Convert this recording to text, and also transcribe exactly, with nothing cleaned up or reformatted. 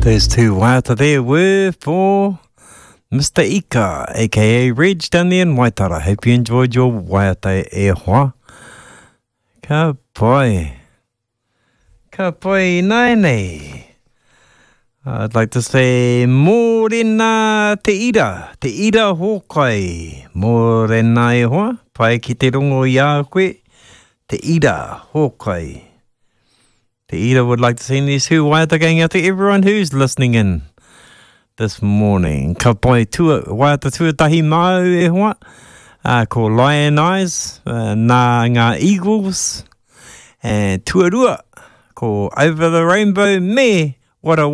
Those two waiata there were for Mister Ika, aka Reg, down there in Waitara. Hope you enjoyed your waiata e hoa. Ka pai. Ka pai nai nei. I'd like to say mōrena te ira, te ira hōkai. Mōrena e hoa, pai ki te rongo i a koe, te ira hōkai. The Ida would like to send this who waiata going out to everyone who's listening in this morning. Ka pai tua, waiata tuatahi mau e hoa, uh, ko Lion Eyes, uh, nā ngā Eagles, and tuarua, ko Over the Rainbow me, what a